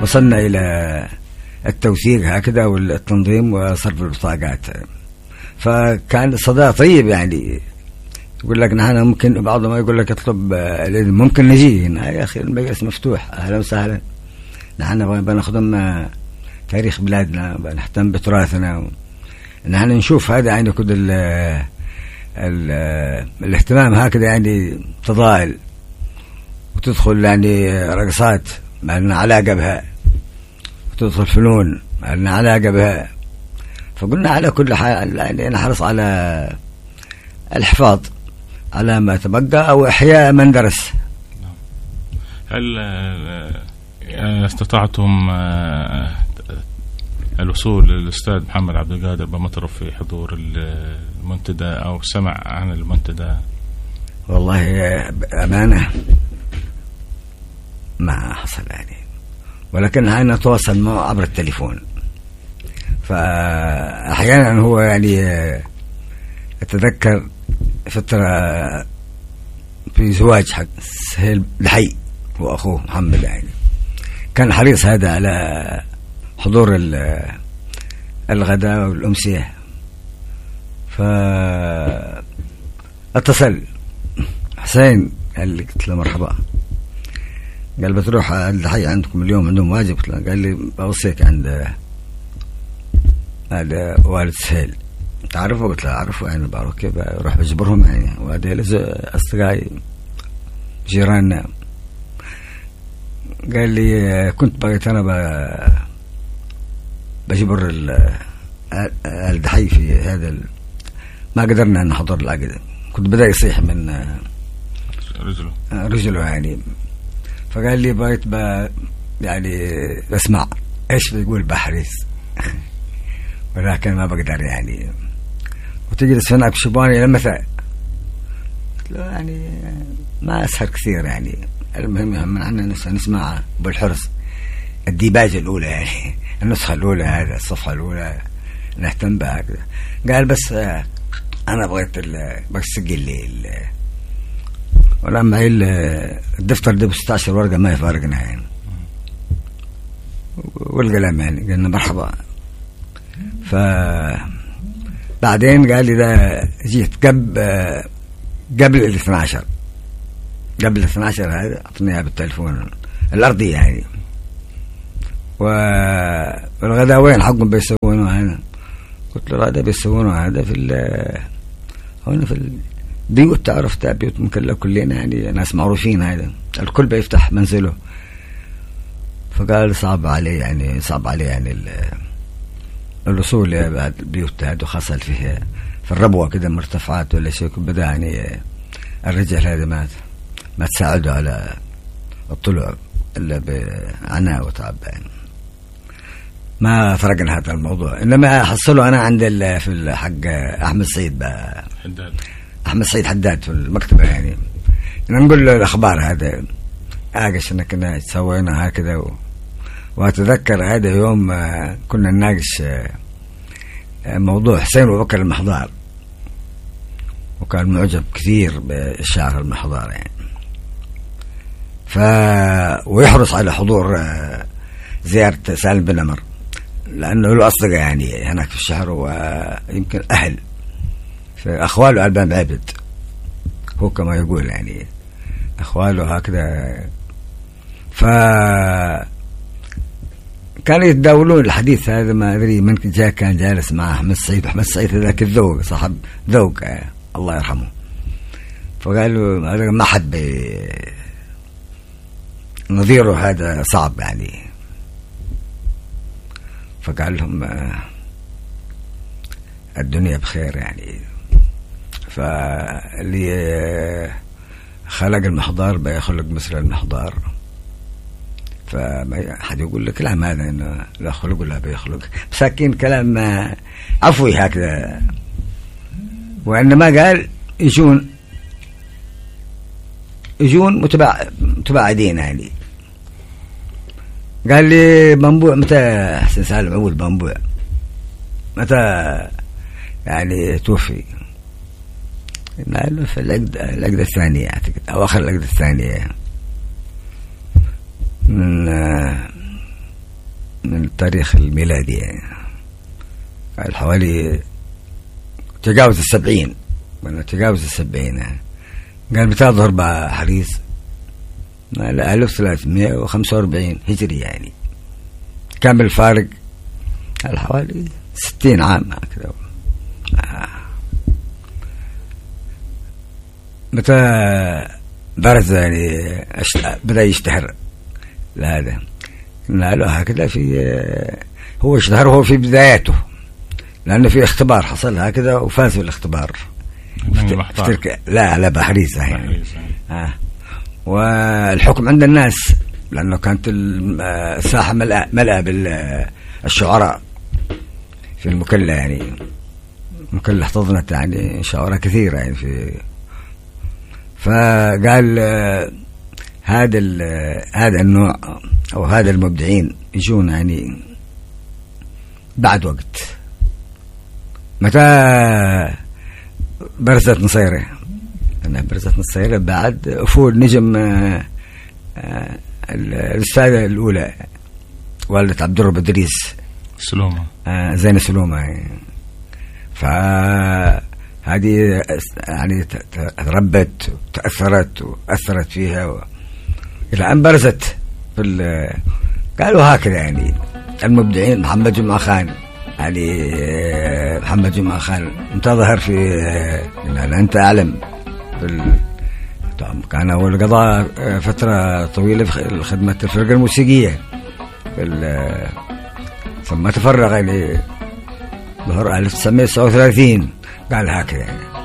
وصلنا إلى التوثيق هكذا والتنظيم وصرف البطاقات. فكان صدى طيب يعني، يقول لك نحن ممكن، بعضهم يقول لك اطلب ممكن نجي هنا يا أخي، المجلس مفتوح، أهلا وسهلا. نحن بنخدم تاريخ بلادنا، بنهتم بتراثنا، نحن نشوف هذا يعني كده الاهتمام هكذا يعني تضاءل وتدخل يعني رقصات ما لنا علاقة بها، وتدخل فنون ما لنا علاقة بها. فقلنا على كل حال يعني نحرص على الحفاظ على ما تبقى أو إحياء من درس. هل استطعتم الوصول للأستاذ محمد عبد القادر بمطرف في حضور المنتدى أو سمع عن المنتدى؟ والله أمانة ما حصل يعني، ولكن أنا أتواصل معه عبر التليفون. فأحيانا هو يعني أتذكر فترة في زواج حق سهيل دحي وأخوه محمد، يعني كان حريص هذا على حضور الغداء والأمسية. فاتصل حسين قال لي، قلت له مرحبا، قال بتروح الدحي عندكم اليوم عندهم واجب؟ قال لي بوصيك عند هذا والد سهيل، تعرفه؟ قلت له أعرفه، يعني بعرف كيف أروح بجبرهم يعني، وهذا أصدقائي جيراننا. قال لي كنت بغيت أنا بجبر الدحي في هذا ما قدرنا نحضر العقد، كنت بدأ يصيح من رجله يعني. فقال لي بغيت يعني بسمع ايش بيقول بحريص ولكن ما بقدر يعني، وتجلس هناك شباني لمتى؟ قلت له يعني ما أسهر كثير يعني، المهم من عنا نسمع بالحرص الديباج الأولى يعني النسخة الأولى، هذا الصفحة الأولى نهتم بها كذا. قال بس أنا بغيت بسجل لي ولما الدفتر ده ب16 ورقة ما يفارقنا يعني، والقلم يعني. قلنا مرحبا. فبعدين قال لي ده جيت قبل 12 هذا أعطنيها بالتلفون الأرضي يعني. والغداء وين حقهم بيسوونه هنا؟ قلت له هذا بيسوونه هذا هنا في البيوت، تعرف بيوت مكلة كلنا يعني، ناس معروفين، هذا الكل بيفتح منزله. فقال صعب عليه يعني الوصول بعد البيوت هذا، خاصة فيها في الربوة كده مرتفعات ولا شيء، بدأ يعني الرجال هذا ما تساعده على الطلوع إلا بعناء وتعب يعني. ما فرقنا هذا الموضوع، إنما حصله أنا عند في الحق أحمد سعيد حداد، أحمد سعيد حداد في المكتبة يعني، نقول له الأخبار هذا آقش إن كنا سوينا هكذا. وأتذكر هذا يوم كنا نناقش موضوع حسين وبكر المحضار، وكان معجب كثير بالشعر المحضار يعني، ويحرص على حضور زيارة سالم بن عمر لأنه له أصدقاء يعني هناك في الشهر، ويمكن أهل في أخواله ألبان عبد، هو كما يقول يعني أخواله هكذا. كانوا يتداولون الحديث هذا، ما أدري من كان جالس مع أحمد سعيد، وأحمد سعيد ذاك الذوق صاحب ذوق الله يرحمه. فقالوا هذا ما حد نظيره، هذا صعب يعني. فقال لهم الدنيا بخير يعني، فاللي خلق المحضار بيخلق مثل المحضار. فما حد يقول لك لا، ماذا انه لا خلق ولا بيخلق، مساكين كلام عفوي هكذا. وانما قال يجون متباعدين يعني. قال لي بنبوع متى حسن سالم أول بنبوع متى يعني توفي؟ في العقدة الثانية أعتقد، أو آخر العقدة الثانية من من التاريخ الميلادي يعني، قال حوالي تجاوز 70 ولا تجاوز 70. قال متى ظهر بحريص؟ 1345 هجري يعني، كان بالفارق حوالي 60 عام هكذا. متى برز يعني بدأ يشتهر لهذا؟ له هكذا في هو اشتهر هو في بداياته، لأنه في اختبار حصل هكذا وفاز في الاختبار. لا بحريصة يعني. والحكم عند الناس، لأنه كانت الساحة ملأ بالشعراء في المكلا يعني، المكلا احتضنت يعني شعراء كثيرة يعني فقال هذا النوع أو هذا المبدعين يجون يعني بعد وقت. متى برزت نصيرة؟ أنا برزت نصيرة بعد أفول نجم السادة الأولى والدة عبد الرب إدريس سلومة، زين سلومة. فهذه يعني تربت وأثرت فيها إلى أن برزت قالوا هكذا يعني المبدعين. محمد جمعة خان يعني، محمد جمعة خان انت ظهر في أنت أعلم كان أول قضاء فترة طويلة في خدمة الفرقة الموسيقية ثم تفرغ يعني ظهر 1939. قال هكذا يعني.